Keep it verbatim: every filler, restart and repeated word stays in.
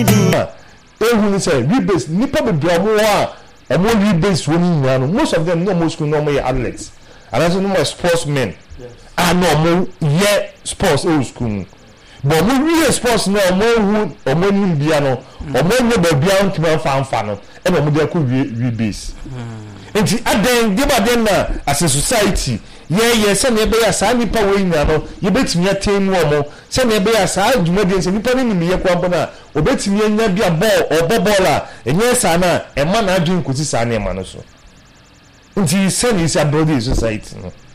ehun say rebase nipa be bia mo a omo rebase woni nyina no most of them no most school no mo athletes and also no sportsmen ah no mo ye sports old school but mo real sports no mo hu omo nim bia no omo nye ba bia ntuma fa fa no e na mo de ko rebase enti aden de ba den na as a society ye ye se na be ya sa nipa we nyina no ye betimi atemu omo se na be ya sa adwumade se nipa ni mi ye kwampo na obetimi anya bia ball obobola enye sa na e ma na adwun kuti sa na e ma no so nti se ni is a brother society no